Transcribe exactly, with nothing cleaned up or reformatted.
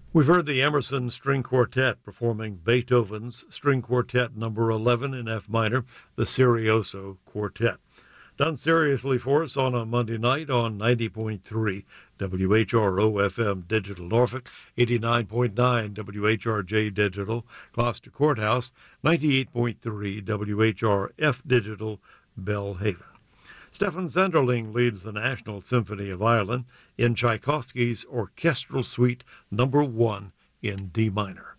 We've heard the Emerson String Quartet performing Beethoven's String Quartet number eleven in F minor, the Serioso Quartet. Done seriously for us on a Monday night on ninety point three W H R O F M Digital Norfolk, eighty-nine point nine W H R J Digital Gloucester Courthouse, ninety-eight point three W H R F Digital Belhaven. Stefan Zenderling leads the National Symphony of Ireland in Tchaikovsky's Orchestral Suite number one in D minor.